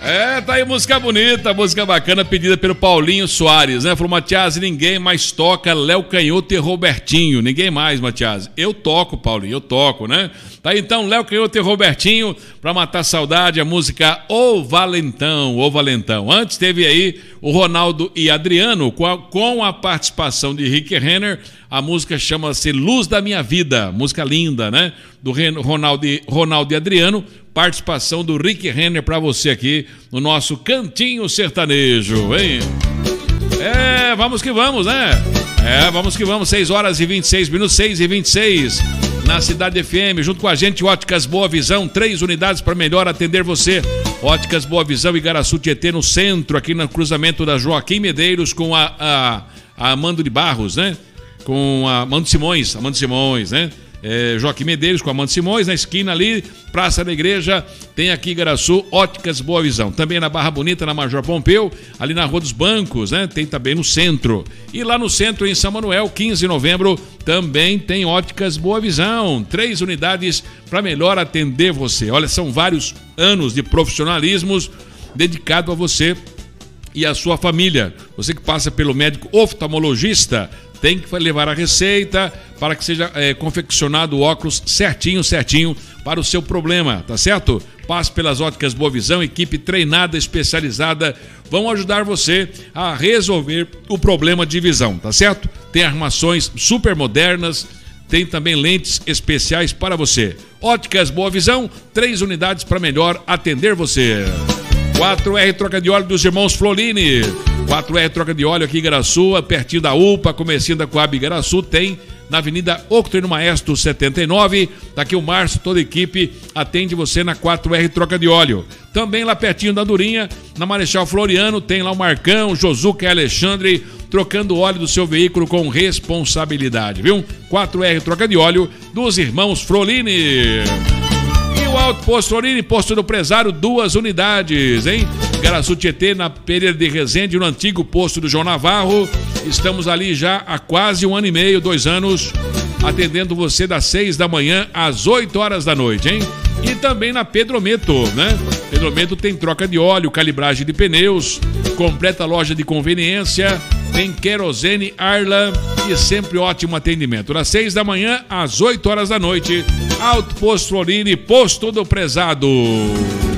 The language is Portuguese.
Tá aí música bonita, música bacana, pedida pelo Paulinho Soares, né? Falou, Matias, ninguém mais toca Léo Canhoto e Robertinho. Ninguém mais, Matias. Eu toco, Paulinho, eu toco, né? Tá aí então, Léo Canhoto e Robertinho, pra matar a saudade, a música O Valentão, O Valentão. Antes teve aí o Ronaldo e Adriano, com a participação de Rick Renner. A música chama-se Luz da Minha Vida, música linda, né? Do Ronaldo e Adriano, participação do Rick Renner pra você aqui no nosso Cantinho Sertanejo, hein? Vamos que vamos, né? Vamos que vamos, 6 horas e 26 minutos, 6 e 26 na Cidade FM, junto com a gente, Óticas Boa Visão, 3 unidades para melhor atender você. Óticas Boa Visão, Igaraçu Tietê, no centro, aqui no cruzamento da Joaquim Medeiros com a Amando de Barros, né? Com a Amando Simões, né? Joaquim Medeiros com a Amando Simões, na esquina ali, Praça da Igreja, tem aqui Igaraçu, Óticas Boa Visão. Também na Barra Bonita, na Major Pompeu, ali na Rua dos Bancos, né? Tem também no centro. E lá no centro, em São Manuel, 15 de novembro, também tem Óticas Boa Visão. 3 unidades para melhor atender você. Olha, são vários anos de profissionalismos dedicado a você e a sua família. Você que passa pelo médico oftalmologista, tem que levar a receita para que seja confeccionado o óculos certinho para o seu problema, tá certo? Passe pelas Óticas Boa Visão, equipe treinada, especializada, vão ajudar você a resolver o problema de visão, tá certo? Tem armações super modernas, tem também lentes especiais para você. Óticas Boa Visão, 3 unidades para melhor atender você. 4R Troca de Óleo dos Irmãos Flolini. 4R Troca de Óleo aqui em Igaraçu, pertinho da UPA, comecinho da Coab Igaraçu, tem na Avenida Octavio Maestro 79. Daqui o Márcio, toda a equipe atende você na 4R Troca de Óleo. Também lá pertinho da Durinha, na Marechal Floriano, tem lá o Marcão, o Josuca e Alexandre, trocando o óleo do seu veículo com responsabilidade, viu? 4R Troca de Óleo dos Irmãos Flolini. O Alto Posto Florine, Posto do Prezado, 2 unidades, hein? Igaraçu Tietê, na Pereira de Resende, no antigo posto do João Navarro. Estamos ali já há quase 1 ano e meio, 2 anos, atendendo você das 6 da manhã às 8 horas da noite, hein? E também na Pedrometo, né? Pedrometo tem troca de óleo, calibragem de pneus, completa loja de conveniência, tem querosene, Arla e sempre ótimo atendimento. Das 6 da manhã às 8 horas da noite, Alto Posto Florine, Posto do Prezado.